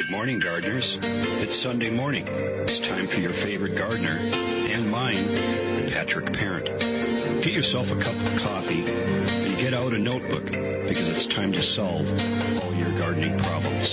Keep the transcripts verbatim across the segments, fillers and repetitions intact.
Good morning, gardeners. It's Sunday morning. It's time for your favorite gardener and mine, Patrick Parent. Get yourself a cup of coffee and get out a notebook because it's time to solve all your gardening problems.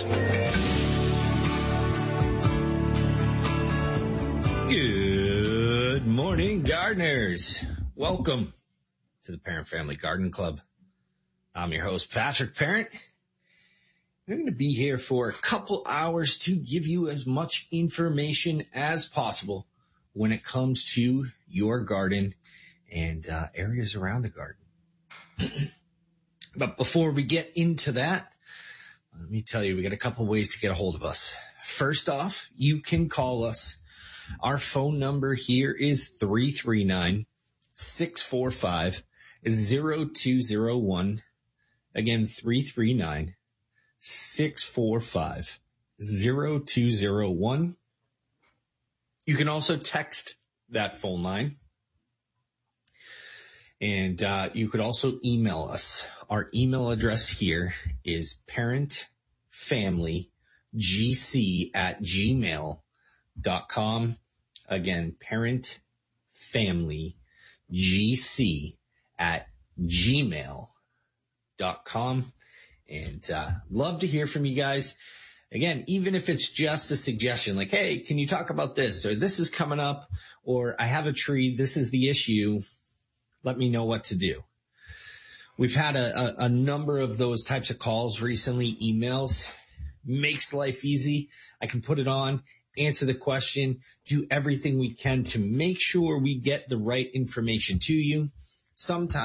Good morning, gardeners. Welcome to the Parent Family Garden Club. I'm your host, Patrick Parent. We're going to be here for a couple hours to give you as much information as possible when it comes to your garden and uh, areas around the garden. But before we get into that, let me tell you, we got a couple ways to get a hold of us. First off, you can call us. Our phone number here is three three nine, six four five, zero two zero one. Again, three three nine, six four five, zero two zero one. You can also text that phone line. And uh, you could also email us. Our email address here is parentfamilygc at gmail dot com. Again, parentfamilygc at gmail dot com. And uh, love to hear from you guys. Again, even if it's just a suggestion, like, hey, can you talk about this? Or this is coming up. Or I have a tree. This is the issue. Let me know what to do. We've had a, a, a number of those types of calls recently, emails. Makes life easy. I can put it on, answer the question, do everything we can to make sure we get the right information to you. Sometimes